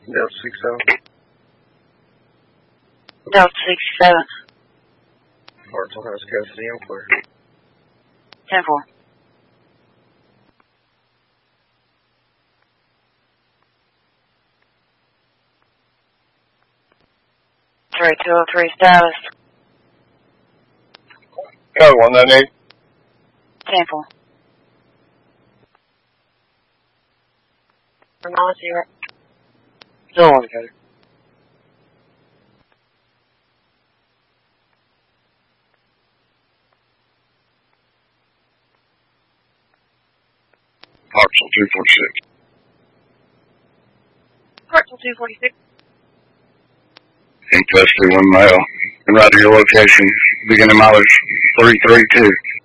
Delta 67. Delta 67. Hartsville has custody and clear. 10-4. Three 203 status. Code 198. 10-4. 9-0. Still on, Cody. Hartsville 246. Hartsville 246. In custody, 1 male. And right to your location, beginning mileage 332.